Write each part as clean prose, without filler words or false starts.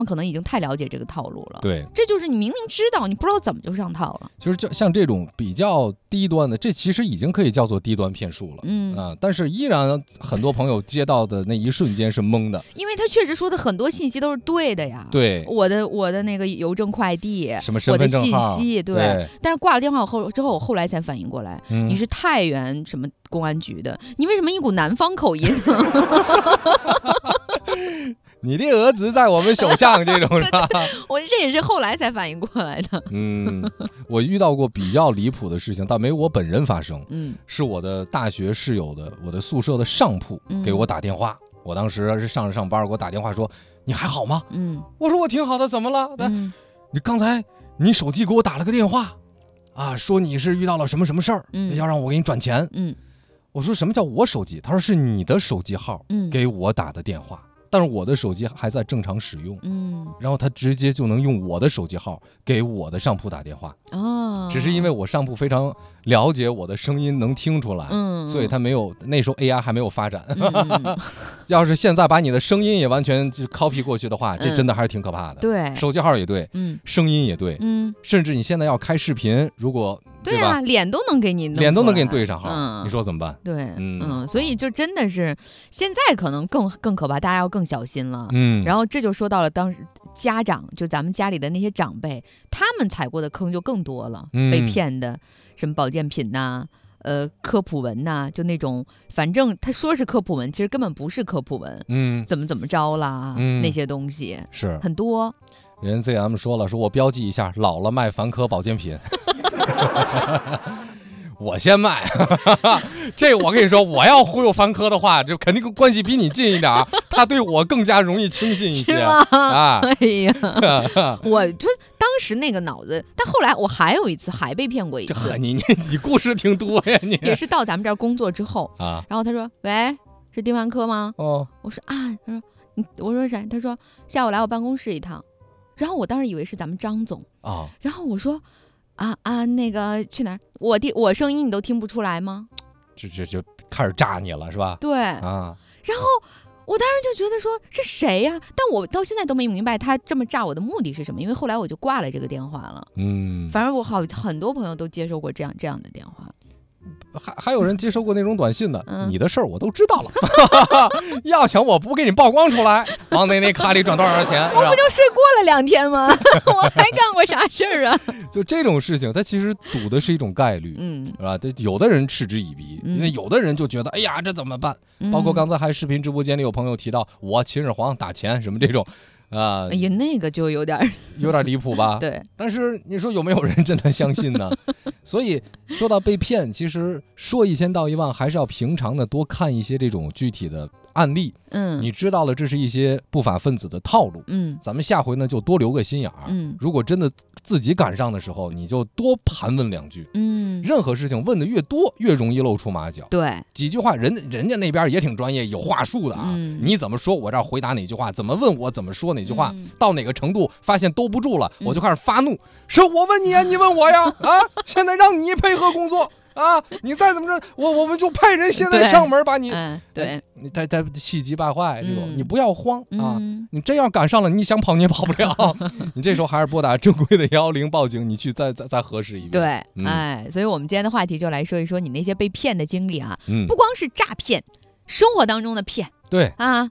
们可能已经太了解这个套路了。 对， 这就是你明明知道，你不知道怎么就上套了。 就是像这种比较低端的，这其实已经可以叫做低端骗术了。但是依然很多朋友接到的那一瞬间是懵的， 因为他确实说的很多信息都是对的呀。 对， 我的那个邮政快递， 什么身份证号， 我的信息，对。但是挂了电话之后，我后来才反应过来，你是太原什么公安局的，你为什么一股南方口音呢？ 你的儿子在我们手上，这种是吧？ 我这也是后来才反应过来的。 我遇到过比较离谱的事情，但没有我本人发生。是我的大学室友的，我的宿舍的上铺给我打电话。我当时是上班，给我打电话说：“你还好吗？”我说：“我挺好的，怎么了？”你刚才你手机给我打了个电话，说你是遇到了什么什么事儿，要让我给你转钱。我说：“什么叫我手机？”他说：“是你的手机号给我打的电话。”但是我的手机还在正常使用，然后他直接就能用我的手机号给我的上铺打电话，只是因为我上铺非常了解我的声音能听出来，所以他没有，那时候 AI 还没有发展，要是现在把你的声音也完全就 copy 过去的话，这真的还是挺可怕的。 对， 手机号也对，声音也对，甚至你现在要开视频，如果对吧，脸都能给你对上号，你说怎么办？ 对，所以就真的是现在可能更可怕，大家要更小心了。然后这就说到了当时家长，就咱们家里的那些长辈，他们踩过的坑就更多了，被骗的什么保健品呐、科普文呐，就那种，反正他说是科普文，其实根本不是科普文。怎么着啦，那些东西是很多。 人 ZM 说了，说我标记一下，老了卖凡科保健品。我先卖，这我跟你说，我要忽悠凡科的话，就肯定关系比你近一点，他对我更加容易轻信一些。 是吗？哎呀，我就当时那个脑子，但后来我还有一次还被骗过一次。 你故事挺多呀，你也是到咱们这儿工作之后啊，然后他说：“喂，是丁凡科吗？”我说啊，他说我说谁？他说下午来我办公室一趟，然后我当时以为是咱们张总啊，然后我说。那个去哪儿？我声音你都听不出来吗？ 就开始炸你了是吧？ 对啊，然后我当时就觉得说是谁呀？但我到现在都没明白他这么炸我的目的是什么，因为后来我就挂了这个电话了。反正我很多朋友都接受过这样的电话。 还有人接收过那种短信的，你的事儿我都知道了。要想我不给你曝光出来，往那卡里转多少钱？ 我不就睡过了2天吗？我还干过啥事儿啊？ 就这种事情，它其实赌的是一种概率，是吧？有的人嗤之以鼻，因为有的人就觉得，哎呀，这怎么办？包括刚才还视频直播间里有朋友提到，我秦始皇打钱什么这种。 也那个就有点离谱吧？ 对， 但是你说有没有人真的相信呢？所以说到被骗，其实说1000道1万，还是要平常的多看一些这种具体的案例。你知道了这是一些不法分子的套路。咱们下回呢就多留个心眼儿。如果真的自己赶上的时候，你就多盘问2句。任何事情问的越多，越容易露出马脚。 对， 几句话人家那边也挺专业，有话术的啊。你怎么说，我这儿回答哪句话，怎么问我怎么说哪句话，到哪个程度发现兜不住了，我就开始发怒，是我问你啊，你问我呀，现在让你配合工作。你再怎么着，我们就派人现在上门把你， 对， 你太气急败坏这种，你不要慌啊！你真要赶上了，你想跑你也跑不了。你这时候还是拨打正规的110报警，你去再核实一遍。 对，所以我们今天的话题就来说一说你那些被骗的经历啊，不光是诈骗，生活当中的骗， 对啊，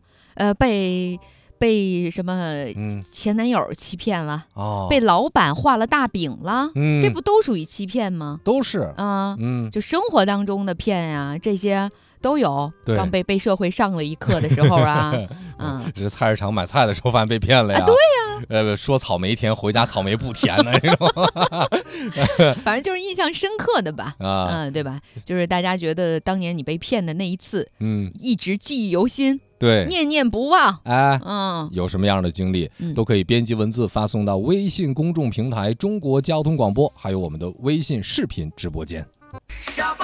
被什么前男友欺骗了，被老板画了大饼了，这不都属于欺骗吗？ 都是啊， 就生活当中的骗啊，这些都有。刚被社会上了一课的时候啊， 这菜市场买菜的时候发现被骗了呀， 对呀， 说草莓甜，回家草莓不甜的这种， 反正就是印象深刻的吧，对吧？就是大家觉得当年你被骗的那一次，一直记忆犹新。 对， 念念不忘。 有什么样的经历，都可以编辑文字发送到微信公众平台中国交通广播，还有我们的微信视频直播间。